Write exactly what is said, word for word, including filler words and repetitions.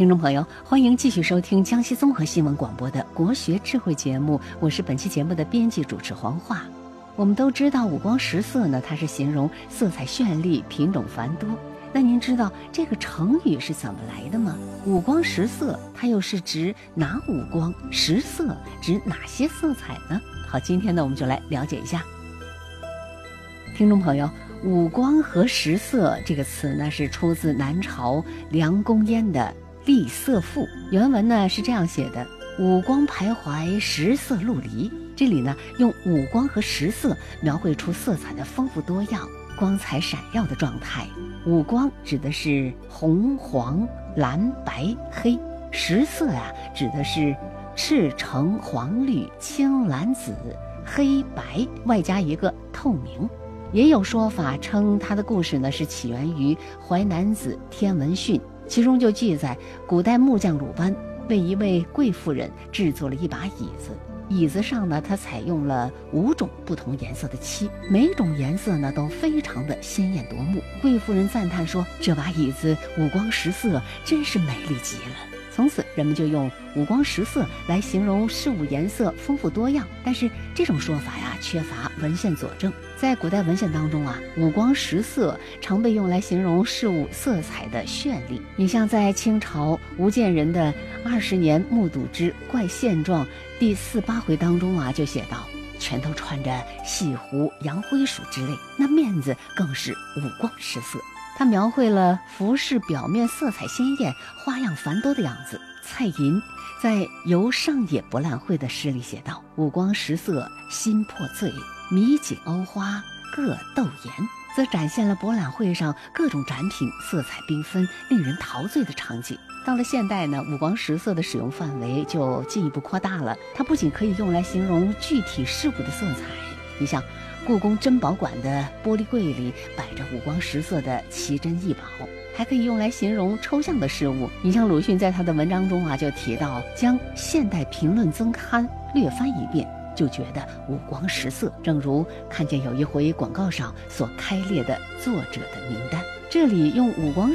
听众朋友，欢迎继续收听江西综合新闻广播的国学智慧节目，我是本期节目的编辑主持黄华。我们都知道五光十色呢，它是形容色彩绚丽、品种繁多。那您知道这个成语是怎么来的吗？五光十色，它又是指哪五光？十色指哪些色彩呢？好，今天呢，我们就来了解一下。听众朋友，五光和十色这个词呢，是出自南朝梁公燕的《丽色赋》，原文呢是这样写的：五光徘徊，十色陆离。这里呢，用五光和十色描绘出色彩的丰富多样、光彩闪耀的状态。五光指的是红、黄、蓝、白、黑；十色呀、啊，指的是赤、橙、黄、绿、青、蓝、紫、黑、白，外加一个透明。也有说法称它的故事呢是起源于《淮南子·天文训》，其中就记载，古代木匠鲁班为一位贵妇人制作了一把椅子。椅子上呢，它采用了五种不同颜色的漆，每种颜色呢都非常的鲜艳夺目。贵妇人赞叹说：“这把椅子五光十色，真是美丽极了。”从此，人们就用五光十色来形容事物颜色丰富多样。但是这种说法呀，缺乏文献佐证。在古代文献当中啊，五光十色常被用来形容事物色彩的绚丽。你像在清朝吴建仁的《二十年目睹之怪现状》第四八回当中啊，就写道：全都穿着细胡、洋灰鼠之类，那面子更是五光十色。他描绘了服饰表面色彩鲜艳、花样繁多的样子。蔡寅在《游上野博览会》的诗里写道：五光十色心破醉，米锦欧花各斗颜，则展现了博览会上各种展品色彩缤纷、令人陶醉的场景。到了现代呢，五光十色的使用范围就进一步扩大了，它不仅可以用来形容具体事物的色彩，你像故宫珍宝馆的玻璃柜里摆着五光十色的奇珍异宝，还可以用来形容抽象的事物。你像鲁迅在他的文章中啊，就提到将《现代评论增刊》略翻一遍，就觉得五光十色，正如看见有一回广告上所开列的作者的名单。这里用五光